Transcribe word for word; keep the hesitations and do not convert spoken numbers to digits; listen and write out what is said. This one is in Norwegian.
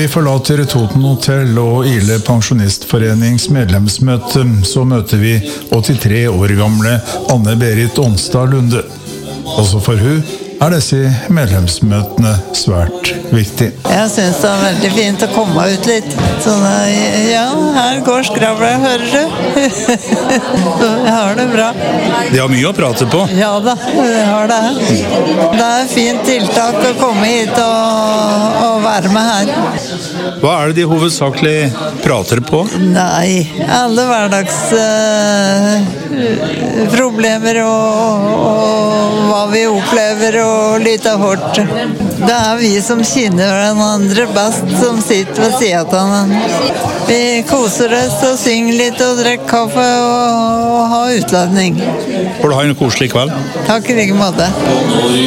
vi forlater Toten Hotel og Ile Pensjonistforenings medlemsmøte, så møter vi åttitre år gamle Anne-Berit Onstad Lunde. Også for hun er disse medlemsmøtene svært viktig. Jeg synes det er veldig fint å komme ut litt. Så ja, her går skravlet, hører du? Jeg har det bra. De har mye å prate på. Ja da, jeg har det. Det er et fint tiltak å komme hit og, og være med her. Hva er det de hovedsakelig prater på? Nei, alle hverdags uh, problemer og, og hva vi opplever og litt av hvert. Det er vi som kjenner hverandre best som sitter ved siden av hverandre. Vi koser oss og synger litt og drikker kaffe og, og har utladning. Får du ha en koselig kveld? Takk i like måte.